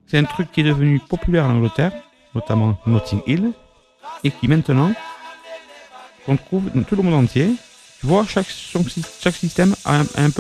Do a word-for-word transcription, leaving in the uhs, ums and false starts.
C'est un truc qui est devenu populaire en Angleterre, notamment Notting Hill, et qui maintenant, qu'on trouve dans tout le monde entier. Tu vois, chaque, chaque système a un, a un peu